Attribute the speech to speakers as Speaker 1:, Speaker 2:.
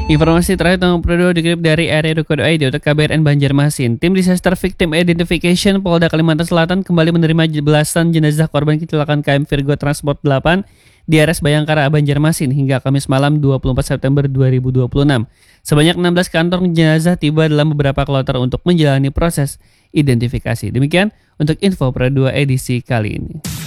Speaker 1: Informasi terakhir tentang Prodo dikutip dari area.co.id untuk KBRN Banjarmasin. Tim Disaster Victim Identification Polda Kalimantan Selatan kembali menerima belasan jenazah korban kecelakaan KM Virgo Transport 8 di RS Bayangkara, Banjarmasin hingga Kamis malam 24 September 2026. Sebanyak 16 kantong jenazah tiba dalam beberapa kloter untuk menjalani proses identifikasi. Demikian untuk info Pro 2 edisi kali ini.